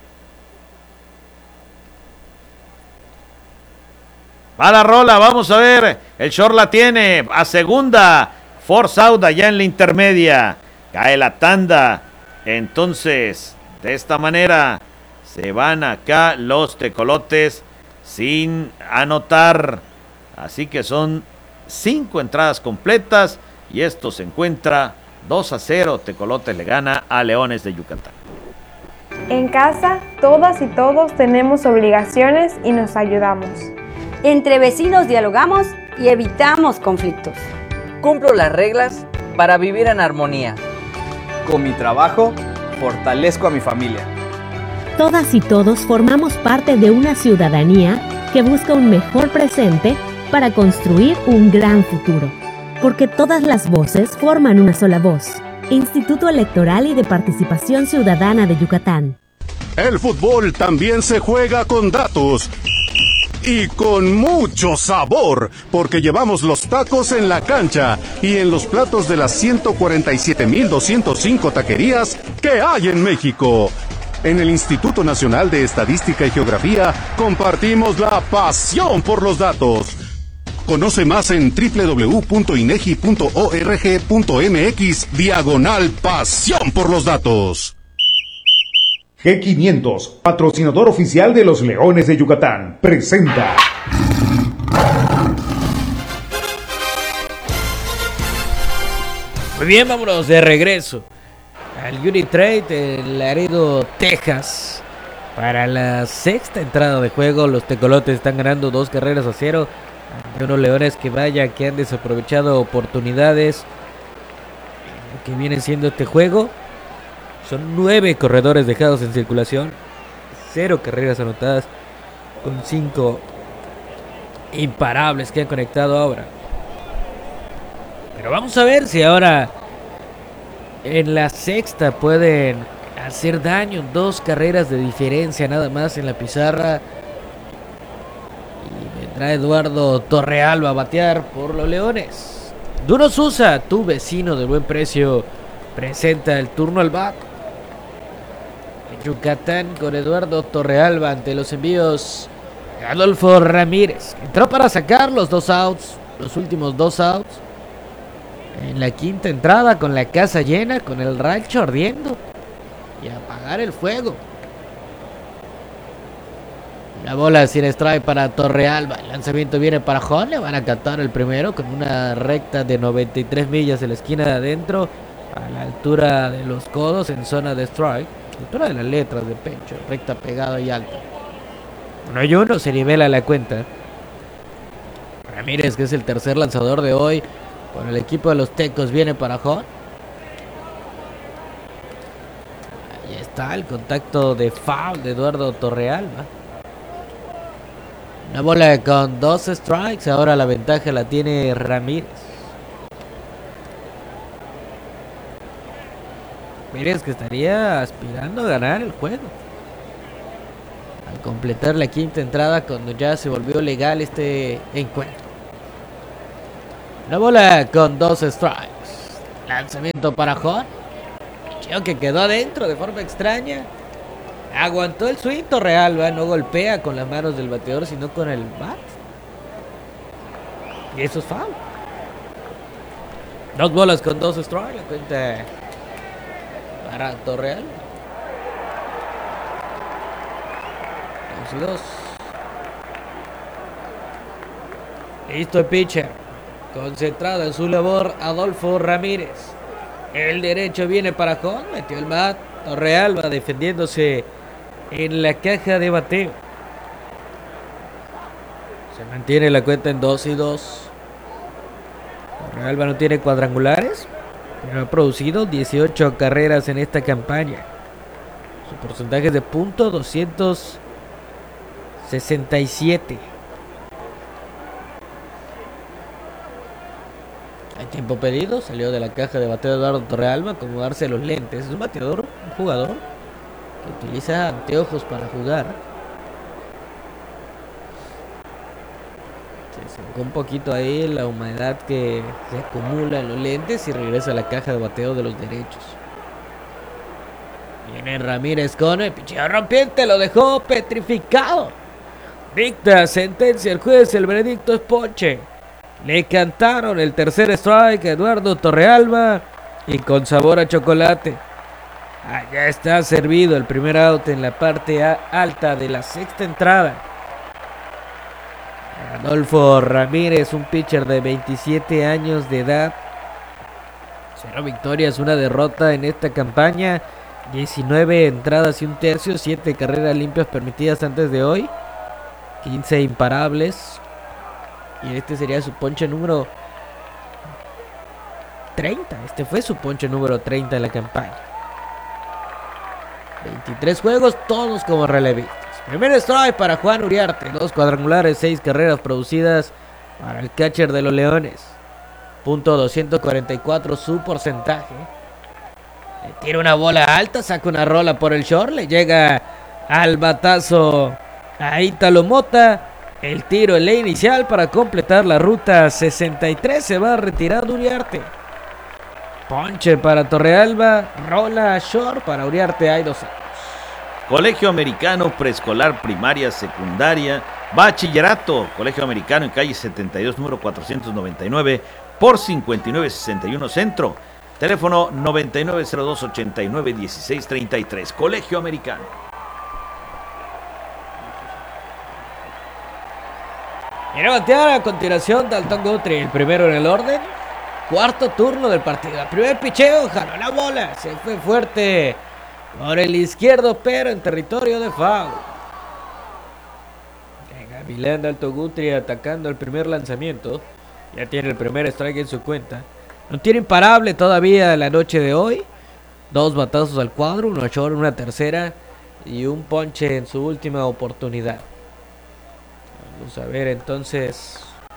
Va la rola, vamos a ver. El short la tiene a segunda. Force out allá en la intermedia. Cae la tanda. Entonces, de esta manera, se van acá los tecolotes sin anotar. Así que son cinco entradas completas. Y esto se encuentra dos a cero. Tecolotes le gana a Leones de Yucatán. En casa, todas y todos tenemos obligaciones y nos ayudamos. Entre vecinos dialogamos y evitamos conflictos. Cumplo las reglas para vivir en armonía. Con mi trabajo, fortalezco a mi familia. Todas y todos formamos parte de una ciudadanía que busca un mejor presente para construir un gran futuro. Porque todas las voces forman una sola voz. Instituto Electoral y de Participación Ciudadana de Yucatán. El fútbol también se juega con datos. Y con mucho sabor, porque llevamos los tacos en la cancha y en los platos de las ciento cuarenta y siete mil doscientos cinco taquerías que hay en México. En el Instituto Nacional de Estadística y Geografía compartimos la pasión por los datos. Conoce más en doble u doble u doble u punto inegi punto org punto mx diagonal pasión por los datos. G quinientos, patrocinador oficial de los Leones de Yucatán, presenta. Muy bien, vámonos de regreso al Unitrade en Laredo, Texas. Para la sexta entrada de juego, los tecolotes están ganando dos carreras a cero. De unos Leones que vaya, que han desaprovechado oportunidades que viene siendo este juego. Son nueve corredores dejados en circulación, cero carreras anotadas, con cinco imparables que han conectado ahora. Pero vamos a ver si ahora en la sexta pueden hacer daño. Dos carreras de diferencia nada más en la pizarra. Y vendrá Eduardo Torrealba a batear por los Leones. Duro Sousa, tu vecino de buen precio, presenta el turno al bat. Yucatán con Eduardo Torrealba ante los envíos de Adolfo Ramírez. Entró para sacar los dos outs, los últimos dos outs. En la quinta entrada con la casa llena, con el rancho ardiendo. Y apagar el fuego. La bola sin strike para Torrealba. El lanzamiento viene para Hall. Le van a captar el primero con una recta de noventa y tres millas en la esquina de adentro. A la altura de los codos en zona de strike. Altura de las letras de pecho, recta pegada y alta. Uno y uno, se nivela la cuenta. Ramírez, que es el tercer lanzador de hoy con el equipo de los Tecos, viene para Hall. Ahí está el contacto de foul de Eduardo Torrealba. Una bola con dos strikes, ahora la ventaja la tiene Ramírez. Ramírez que estaría aspirando a ganar el juego. completar la quinta entrada cuando ya se volvió legal este encuentro. La bola con dos strikes. Lanzamiento para Juan. Picheo que quedó adentro de forma extraña. Aguantó el swing Torrealba, no golpea con las manos del bateador, sino con el bat. Y eso es foul. Dos bolas con dos strikes, la cuenta para Torrealba. Dos y dos. Listo el pitcher. Concentrado en su labor, Adolfo Ramírez. El derecho viene para Juan, metió el bat. Torrealba defendiéndose en la caja de bateo. Se mantiene la cuenta en dos y dos. Torrealba no tiene cuadrangulares, pero ha producido dieciocho carreras en esta campaña. Su porcentaje es de punto doscientos sesenta y siete. Hay tiempo pedido, salió de la caja de bateo Eduardo Torrealba a acomodarse los lentes. Es un bateador, un jugador que utiliza anteojos para jugar. Se secó un poquito ahí la humedad que se acumula en los lentes y regresa a la caja de bateo de los derechos. Viene Ramírez con el picheo rompiente, lo dejó petrificado. Dicta sentencia el juez, el veredicto es ponche. Le cantaron el tercer strike a Eduardo Torrealba y con sabor a chocolate. Allá está servido el primer out en la parte alta de la sexta entrada. Adolfo Ramírez, un pitcher de veintisiete años de edad. Cero victorias, una derrota en esta campaña. diecinueve entradas y un tercio, siete carreras limpias permitidas antes de hoy. quince imparables. Y este sería su ponche número treinta. Este fue su ponche número treinta en la campaña. veintitrés juegos, todos como relevistas. Primer strike para Juan Uriarte. Dos cuadrangulares, seis carreras producidas para el catcher de los Leones. Punto doscientos cuarenta y cuatro su porcentaje. Le tira una bola alta, saca una rola por el short. Le llega al batazo a Ítalo Mota. El tiro en la inicial para completar la ruta sesenta y tres. Se va retirando Uriarte. Ponche para Torrealba. Rola short para Uriarte. Hay dos años. Colegio Americano, preescolar, primaria, secundaria, bachillerato. Colegio Americano en calle setenta y dos, número cuatrocientos noventa y nueve, por cincuenta y nueve sesenta y uno Centro. Teléfono noventa y nueve cero dos ochenta y nueve dieciséis treinta y tres. Colegio Americano. Viene a batear a continuación Dalton Guthrie, el primero en el orden. Cuarto turno del partido. El primer picheo, jaló la bola. Se fue fuerte por el izquierdo, pero en territorio de foul. Gavilán Dalton Guthrie atacando el primer lanzamiento. Ya tiene el primer strike en su cuenta. No tiene imparable todavía la noche de hoy. Dos batazos al cuadro, uno short, una tercera y un ponche en su última oportunidad. Vamos a ver entonces.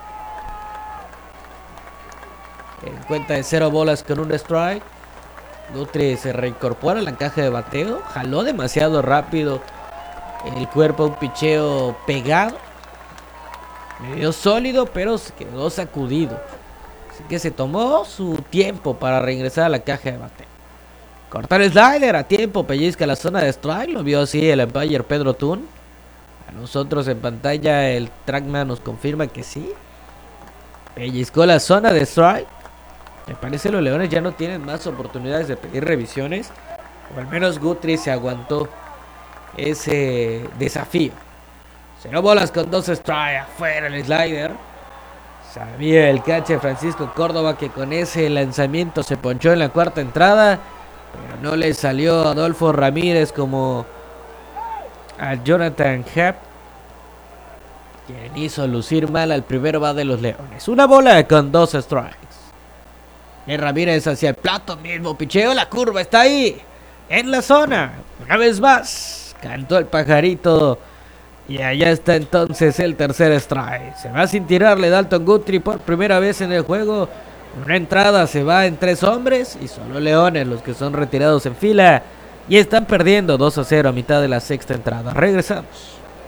En cuenta de cero bolas con un strike. Guthrie se reincorpora a la caja de bateo. Jaló demasiado rápido el cuerpo, un picheo pegado. Medio sólido, pero se quedó sacudido. Así que se tomó su tiempo para regresar a la caja de bateo. Cortar el slider a tiempo, pellizca la zona de strike. Lo vio así el umpire Pedro Tun. A nosotros en pantalla el trackman nos confirma que sí. Pellizcó la zona de strike. Me parece los Leones ya no tienen más oportunidades de pedir revisiones. O al menos Guthrie se aguantó ese desafío. Cero bolas con dos strikes. Afuera el slider. Sabía el catcher Francisco Córdoba que con ese lanzamiento se ponchó en la cuarta entrada. Pero no le salió a Adolfo Ramírez como a Jonathan Happ, quien hizo lucir mal al primer bat de los Leones. Una bola con dos strikes. Y Ramírez hacia el plato, mismo picheo, la curva está ahí, en la zona. Una vez más, cantó el pajarito. Y allá está entonces el tercer strike. Se va sin tirarle Dalton Guthrie por primera vez en el juego. Una entrada, se va en tres hombres y solo Leones los que son retirados en fila. Y están perdiendo dos a cero a mitad de la sexta entrada. Regresamos.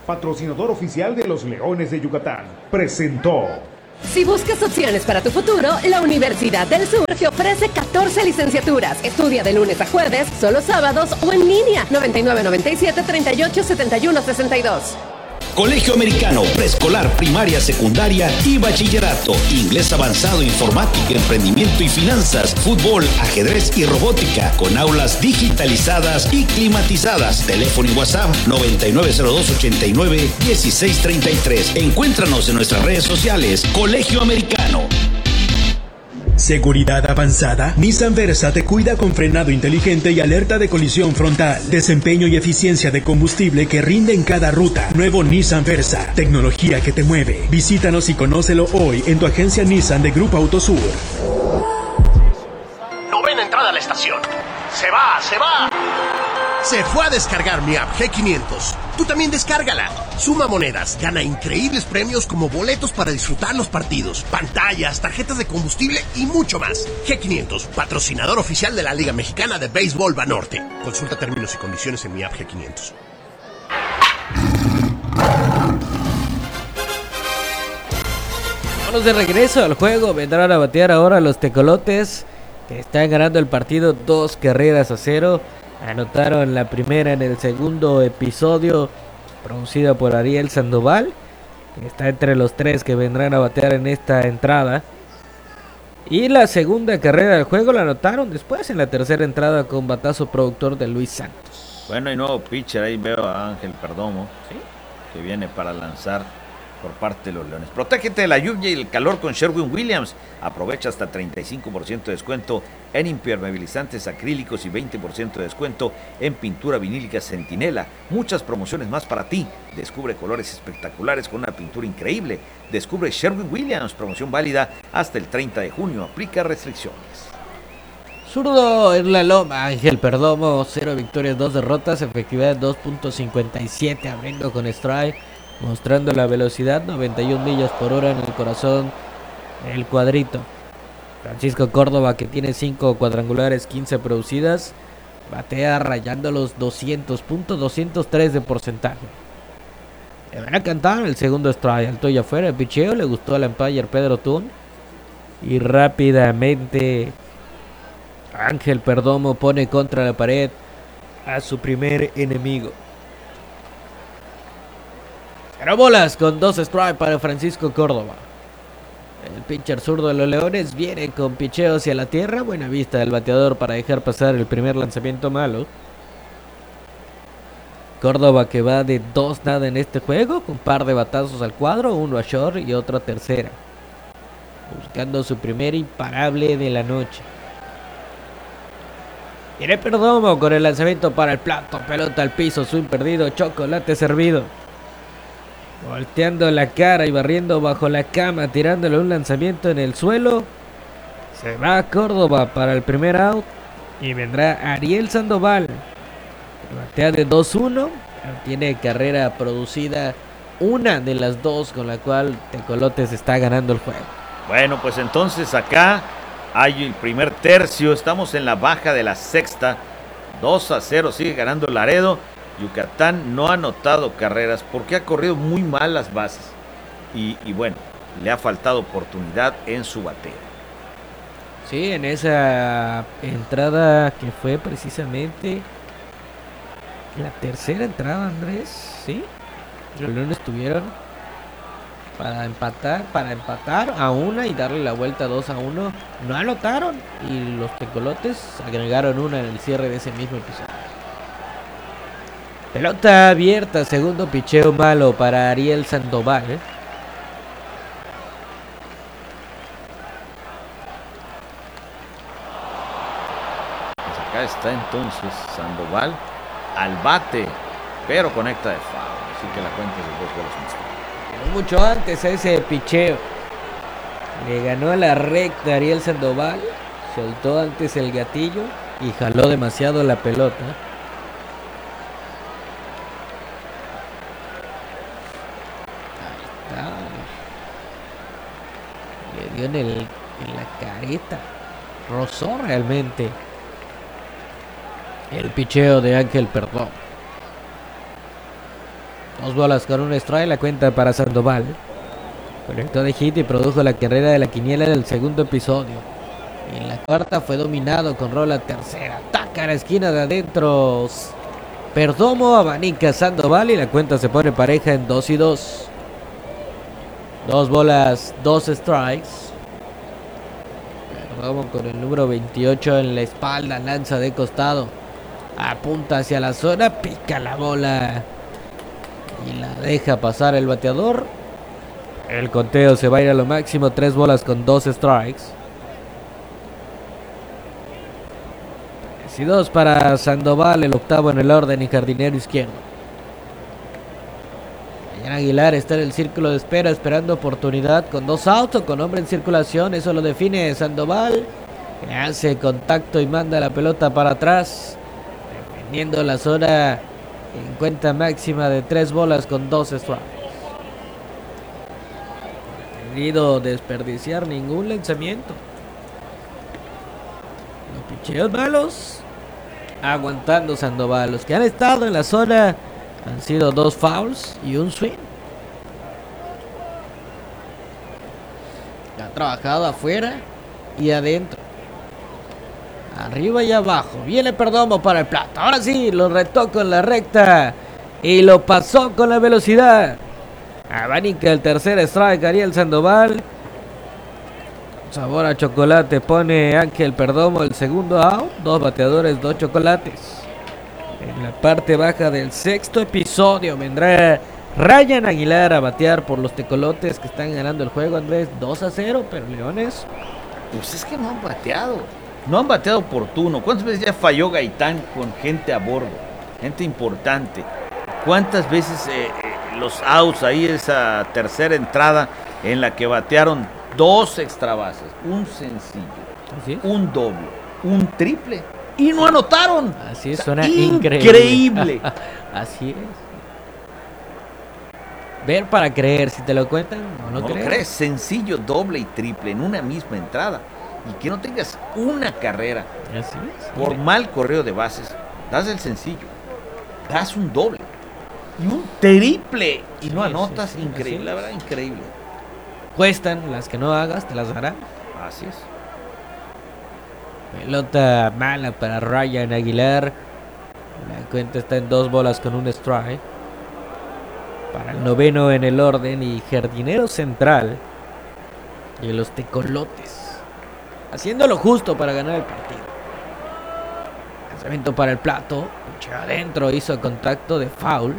patrocinador oficial de los Leones de Yucatán, presentó. Si buscas opciones para tu futuro, la Universidad del Sur te ofrece catorce licenciaturas. Estudia de lunes a jueves, solo sábados o en línea. noventa y nueve noventa y siete treinta y ocho setenta y uno sesenta y dos. Colegio Americano, preescolar, primaria, secundaria y bachillerato. Inglés avanzado, informática, emprendimiento y finanzas, fútbol, ajedrez y robótica, con aulas digitalizadas y climatizadas. Teléfono y WhatsApp noventa y nueve cero dos ochenta y nueve dieciséis treinta y tres. Encuéntranos en nuestras redes sociales. Colegio Americano. Seguridad avanzada. Nissan Versa te cuida con frenado inteligente y alerta de colisión frontal. Desempeño y eficiencia de combustible que rinde en cada ruta. Nuevo Nissan Versa. Tecnología que te mueve. Visítanos y conócelo hoy en tu agencia Nissan de Grupo Autosur. Novena entrada a la estación. Se va, se va. Se fue a descargar mi app G quinientos. Tú también descárgala. Suma monedas, gana increíbles premios como boletos para disfrutar los partidos, pantallas, tarjetas de combustible y mucho más. G quinientos, patrocinador oficial de la Liga Mexicana de Béisbol Banorte. Consulta términos y condiciones en mi app G quinientos. Vamos de regreso al juego. Vendrán a batear ahora los tecolotes, que están ganando el partido dos carreras a cero. Anotaron la primera en el segundo episodio, producida por Ariel Sandoval, que está entre los tres que vendrán a batear en esta entrada. Y la segunda carrera del juego la anotaron después en la tercera entrada con batazo productor de Luis Santos. Bueno, y nuevo pitcher, ahí veo a Ángel Perdomo, ¿sí?, que viene para lanzar por parte de los Leones. Protégete de la lluvia y el calor con Sherwin Williams. Aprovecha hasta treinta y cinco por ciento de descuento en impermeabilizantes acrílicos y veinte por ciento de descuento en pintura vinílica Centinela. Muchas promociones más para ti. Descubre colores espectaculares con una pintura increíble. Descubre Sherwin Williams. Promoción válida hasta el treinta de junio. Aplica restricciones. Zurdo en la loma. Ángel Perdomo, cero victorias, dos derrotas. Efectividad dos punto cincuenta y siete. Abriendo con strike, mostrando la velocidad, noventa y una millas por hora en el corazón del cuadrito. Francisco Córdoba, que tiene cinco cuadrangulares, quince producidas, batea rayando los doscientos puntos, doscientos tres de porcentaje. Le van a cantar el segundo strike, alto y afuera. El picheo le gustó al umpire Pedro Tun, y rápidamente Ángel Perdomo pone contra la pared a su primer enemigo. Cero bolas con dos strikes para Francisco Córdoba. El pitcher zurdo de los Leones viene con picheo hacia la tierra. Buena vista del bateador para dejar pasar el primer lanzamiento malo. Córdoba, que va de dos nada en este juego, con un par de batazos al cuadro, uno a short y otro a tercera, buscando su primer imparable de la noche. Viene Perdomo con el lanzamiento para el plato, pelota al piso, swing perdido, chocolate servido. Volteando la cara y barriendo bajo la cama, tirándole un lanzamiento en el suelo. Se va Córdoba para el primer out y vendrá Ariel Sandoval. Batea de dos uno, tiene carrera producida, una de las dos con la cual Tecolotes está ganando el juego. Bueno, pues entonces acá hay el primer tercio, estamos en la baja de la sexta, dos a cero, sigue ganando Laredo. Yucatán no ha anotado carreras porque ha corrido muy mal las bases y, y bueno, le ha faltado oportunidad en su bateo. Sí, en esa entrada que fue precisamente la tercera entrada, Andrés, sí, los Leones tuvieron para empatar, para empatar a una y darle la vuelta dos a uno, no anotaron y los Tecolotes agregaron una en el cierre de ese mismo episodio. Pelota abierta, segundo picheo malo para Ariel Sandoval. ¿eh? Pues acá está entonces Sandoval al bate, pero conecta de foul, así que la cuenta es de dos goles más. Pero mucho antes a ese picheo. Le ganó a la recta Ariel Sandoval, soltó antes el gatillo y jaló demasiado la pelota. Le dio en, el, en la careta, rozó realmente el picheo de Ángel Perdomo. Dos bolas con un strike, la cuenta para Sandoval. Conectó de hit y produjo la carrera de la quiniela del segundo episodio. En la cuarta fue dominado con rola tercera. Taca a la esquina de adentro. Perdomo abanica Sandoval y la cuenta se pone pareja en dos y dos. Dos bolas, dos strikes. Perdomo con el número veintiocho en la espalda, lanza de costado. Apunta hacia la zona, pica la bola y la deja pasar el bateador. El conteo se va a ir a lo máximo, tres bolas con dos strikes. Y dos para Sandoval, el octavo en el orden y jardinero izquierdo. Ryan Aguilar está en el círculo de espera esperando oportunidad con dos outs o con hombre en circulación. Eso lo define Sandoval, que hace contacto y manda la pelota para atrás, defendiendo la zona en cuenta máxima de tres bolas con dos strikes. No ha querido desperdiciar ningún lanzamiento. Los picheos malos, aguantando Sandoval. Los que han estado en la zona han sido dos fouls y un swing. Ha trabajado afuera y adentro, arriba y abajo. Viene Perdomo para el plato. Ahora sí, lo retó con la recta y lo pasó con la velocidad. Abanica el tercer strike Ariel Sandoval. Sabor a chocolate pone Ángel Perdomo el segundo out. Dos bateadores, dos chocolates. En la parte baja del sexto episodio vendrá Ryan Aguilar a batear por los tecolotes que están ganando el juego, Andrés, dos a cero, pero Leones, pues es que no han bateado. No han bateado oportuno. ¿Cuántas veces ya falló Gaitán con gente a bordo? Gente importante. ¿Cuántas veces eh, eh, los outs ahí, esa tercera entrada en la que batearon dos extra bases, un sencillo, un doble, un triple y no anotaron? Así es, o sea, suena increíble. increíble. Así es. Ver para creer, si te lo cuentan, no lo no crees. lo crees. Sencillo, doble y triple en una misma entrada y que no tengas una carrera. Así es. Por Mire. mal correo de bases, das el sencillo, das un doble y un triple y no Sí, anotas. sí, sí, increíble, así la es. verdad, increíble. Cuestan, las que no hagas, te las darán. Así es. Pelota mala para Ryan Aguilar. La cuenta está en dos bolas con un strike. Para el noveno en el orden y jardinero central y los tecolotes, haciendo lo justo para ganar el partido. Lanzamiento para el plato, pinche adentro, hizo contacto de foul.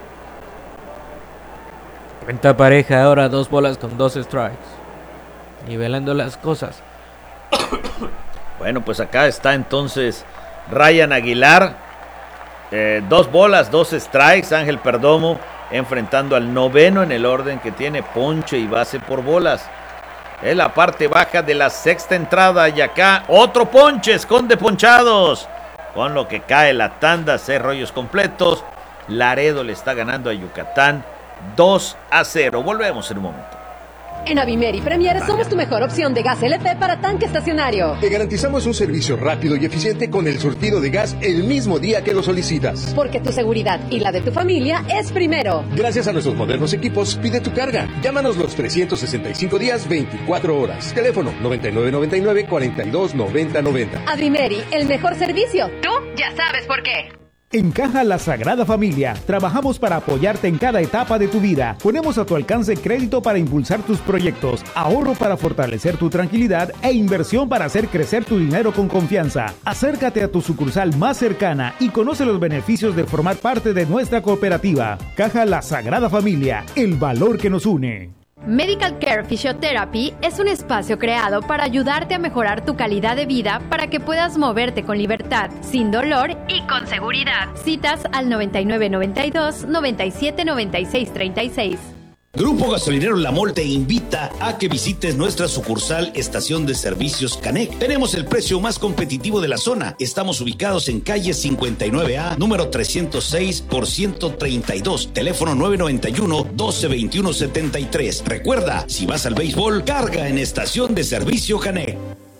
Cuenta pareja ahora, dos bolas con dos strikes, nivelando las cosas. Bueno, pues acá está entonces Ryan Aguilar, eh, dos bolas, dos strikes. Ángel Perdomo enfrentando al noveno en el orden, que tiene ponche y base por bolas. Es la parte baja de la sexta entrada y acá otro ponche, esconde ponchados, con lo que cae la tanda, seis rollos completos. Laredo le está ganando a Yucatán dos a cero. Volvemos en un momento. En Avimeri Premier somos tu mejor opción de gas L P para tanque estacionario. Te garantizamos un servicio rápido y eficiente con el surtido de gas el mismo día que lo solicitas. Porque tu seguridad y la de tu familia es primero. Gracias a nuestros modernos equipos, pide tu carga. Llámanos los trescientos sesenta y cinco días, veinticuatro horas. Teléfono noventa y nueve noventa y nueve, cuarenta y dos noventa noventa. Avimeri, el mejor servicio. Tú ya sabes por qué. En Caja La Sagrada Familia, trabajamos para apoyarte en cada etapa de tu vida. Ponemos a tu alcance crédito para impulsar tus proyectos, ahorro para fortalecer tu tranquilidad e inversión para hacer crecer tu dinero con confianza. Acércate a tu sucursal más cercana y conoce los beneficios de formar parte de nuestra cooperativa. Caja La Sagrada Familia, el valor que nos une. Medical Care Physiotherapy es un espacio creado para ayudarte a mejorar tu calidad de vida para que puedas moverte con libertad, sin dolor y con seguridad. Citas al noventa y nueve noventa y dos, noventa y siete noventa y seis treinta y seis. Grupo Gasolinero La Mol te invita a que visites nuestra sucursal Estación de Servicios Canec. Tenemos el precio más competitivo de la zona. Estamos ubicados en calle cincuenta y nueve A, número trescientos seis por ciento treinta y dos. Teléfono nueve noventa y uno, doce veintiuno setenta y tres. Recuerda, si vas al béisbol, carga en Estación de Servicio Canec.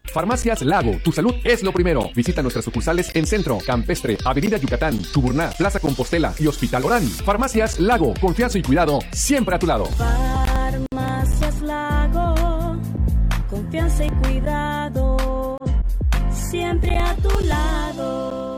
Farmacias Lago, tu salud es lo primero. Visita nuestras sucursales en Centro, Campestre, Avenida Yucatán, Chuburná, Plaza Compostela y Hospital Orán. Farmacias Lago, confianza y cuidado siempre a tu lado. Farmacias Lago, confianza y cuidado siempre a tu lado.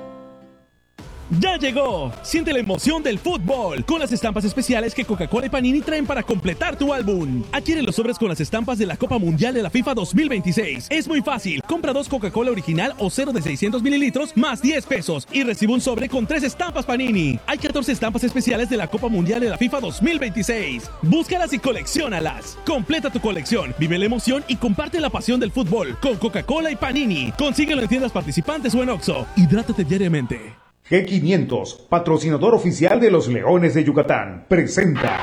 ¡Ya llegó! Siente la emoción del fútbol con las estampas especiales que Coca-Cola y Panini traen para completar tu álbum. Adquiere los sobres con las estampas de la Copa Mundial de la FIFA dos mil veintiséis. Es muy fácil. Compra dos Coca-Cola original o cero de seiscientos mililitros más diez pesos y recibe un sobre con tres estampas Panini. Hay catorce estampas especiales de la Copa Mundial de la FIFA dos mil veintiséis. Búscalas y colecciónalas. Completa tu colección, vive la emoción y comparte la pasión del fútbol con Coca-Cola y Panini. Consíguelo en tiendas participantes o en Oxxo. Hidrátate diariamente. G quinientos, patrocinador oficial de los Leones de Yucatán, presenta.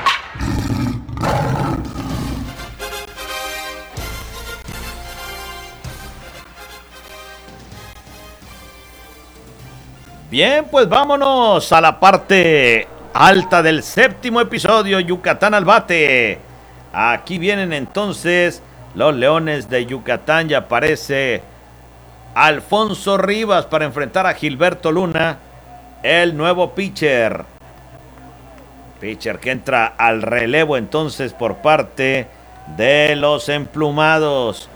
Bien, pues vámonos a la parte alta del séptimo episodio, Yucatán al bate. Aquí vienen entonces los Leones de Yucatán y aparece Alfonso Rivas para enfrentar a Gilberto Luna, el nuevo pitcher. Pitcher que entra al relevo entonces por parte de los emplumados.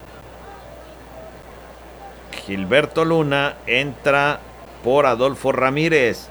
Gilberto Luna entra por Adolfo Ramírez.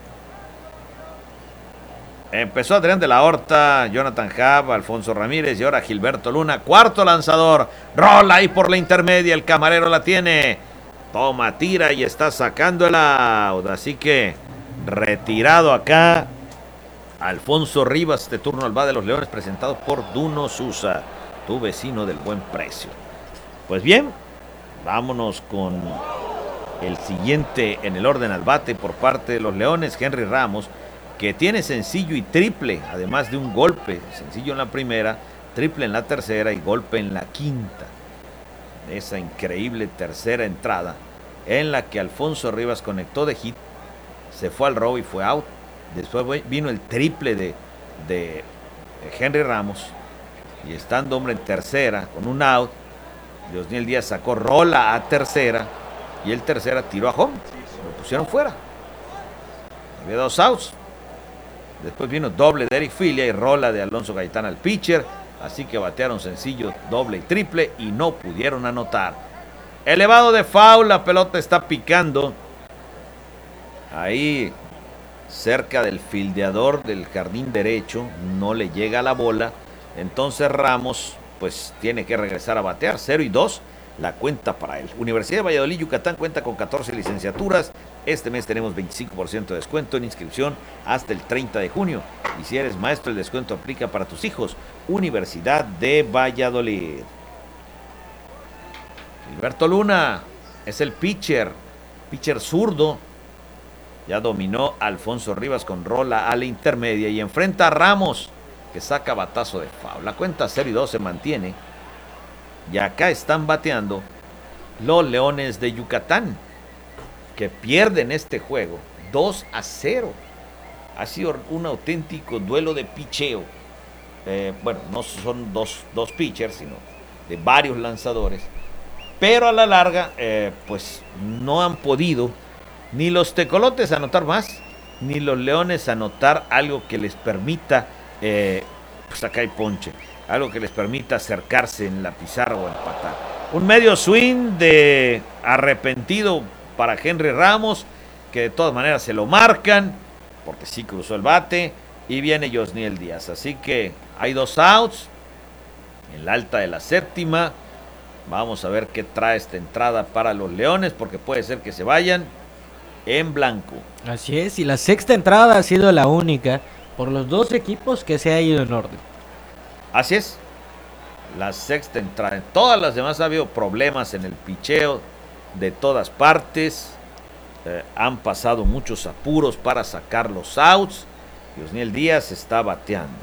Empezó Adrián de la Horta, Jonathan Hab, Alfonso Ramírez y ahora Gilberto Luna. Cuarto lanzador. Rola ahí por la intermedia. El camarero la tiene. Toma, tira y está sacando el out. Así que retirado acá Alfonso Rivas. Este turno al bat de los Leones presentado por Duno Sousa, tu vecino del buen precio. Pues bien, vámonos con el siguiente en el orden al bate por parte de los Leones, Henry Ramos, que tiene sencillo y triple, además de un golpe, sencillo en la primera, triple en la tercera y golpe en la quinta. Esa increíble tercera entrada en la que Alfonso Rivas conectó de hit, se fue al robo y fue out. Después vino el triple de, de Henry Ramos y estando hombre en tercera con un out, Diosniel Díaz sacó rola a tercera y el tercera tiró a home, lo pusieron fuera. Había dos outs. Después vino doble de Eric Filia y rola de Alonso Gaitán al pitcher. Así que batearon sencillo, doble y triple y no pudieron anotar. Elevado de foul, la pelota está picando ahí cerca del fildeador del jardín derecho, no le llega la bola. Entonces Ramos pues tiene que regresar a batear. Cero y dos la cuenta para él. Universidad de Valladolid, Yucatán cuenta con catorce licenciaturas. Este mes tenemos veinticinco por ciento de descuento en inscripción hasta el treinta de junio. Y si eres maestro, el descuento aplica para tus hijos. Universidad de Valladolid. Gilberto Luna es el pitcher. Pitcher zurdo. Ya dominó Alfonso Rivas con rola a la intermedia y enfrenta a Ramos, que saca batazo de foul. La cuenta cero y dos se mantiene. Y acá están bateando los Leones de Yucatán, que pierden este juego dos a cero. Ha sido un auténtico duelo de picheo. Eh, bueno, no son dos, dos pitchers, sino de varios lanzadores. Pero a la larga, eh, pues no han podido ni los tecolotes anotar más, ni los Leones anotar algo que les permita, eh, pues acá hay ponche, algo que les permita acercarse en la pizarra o empatar. Un medio swing de arrepentido para Henry Ramos, que de todas maneras se lo marcan, porque sí cruzó el bate, y viene Diosniel Díaz. Así que hay dos outs en la alta de la séptima. Vamos a ver qué trae esta entrada para los Leones, porque puede ser que se vayan en blanco. Así es, y la sexta entrada ha sido la única por los dos equipos que se ha ido en orden. Así es, la sexta entrada. En todas las demás ha habido problemas en el picheo de todas partes. Eh, han pasado muchos apuros para sacar los outs. Diosniel Díaz está bateando.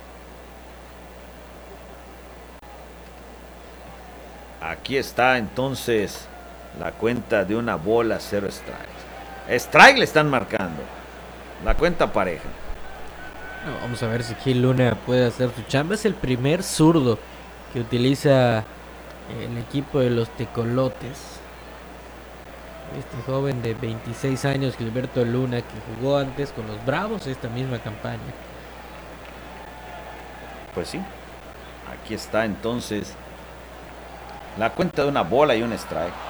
Aquí está entonces la cuenta de una bola, cero strikes. Strike le están marcando. La cuenta pareja. Vamos a ver si Gil Luna puede hacer su chamba. Es el primer zurdo que utiliza el equipo de los Tecolotes. Este joven de veintiséis años, Gilberto Luna, que jugó antes con los Bravos esta misma campaña. Pues sí, aquí está entonces la cuenta de una bola y un strike.